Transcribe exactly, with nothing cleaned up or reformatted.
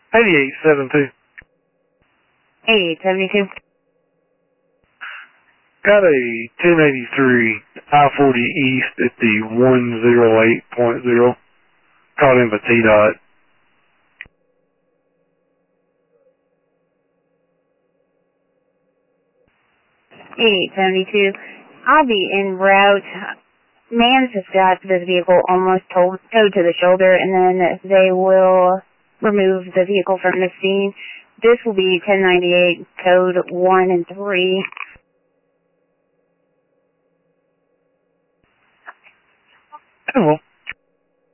eighty-eight seventy-two. eighty-eight seventy-two. Got a ten eighty-three I forty East at the one oh eight point zero. Caught in by T-Dot. eighty-eight seventy-two. I'll be en route. Mans has got this vehicle almost towed, towed to the shoulder, and then they will remove the vehicle from the scene. This will be ten ninety-eight, code one and three. Oh, well.